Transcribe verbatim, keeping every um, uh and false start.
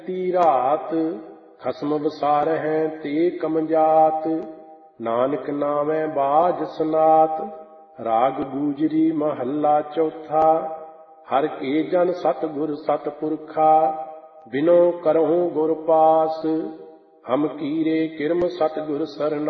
ਤੀ ਰਾਤ ਖਸਮ ਵਸਾਰਹਿ ਤੇ ਕਮਜਾਤ। ਨਾਨਕ ਨਾਮੈ ਬਾਝ ਸਨਾਤ। ਰਾਗ ਗੂਜਰੀ ਮਹੱਲਾ ਚੌਥਾ। ਹਰਿ ਕੇ ਜਨ ਸਤਿਗੁਰ ਸਤਿਪੁਰਖਾ। ਬਿਨੋ ਕਰਹੁ ਗੁਰ ਪਾਸ। ਹਮ ਕੀਰੇ ਕਿਰਮ ਸਤਿਗੁਰ ਸਰਨਾਸ।